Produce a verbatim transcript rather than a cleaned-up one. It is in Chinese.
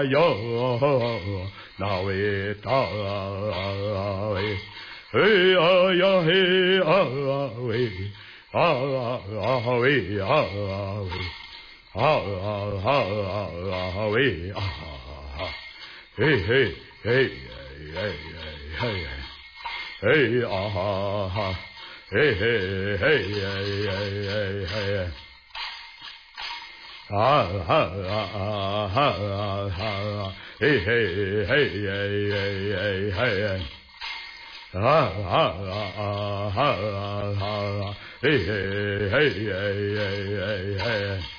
哟，那位大位，嘿呀呀嘿啊喂，啊啊喂啊喂，啊啊喂啊，嘿嘿嘿嘿嘿嘿啊，嘿嘿嘿嘿嘿。啊啊啊啊啊！嘿嘿嘿嘿嘿嘿！啊啊啊啊啊！嘿嘿嘿嘿嘿嘿！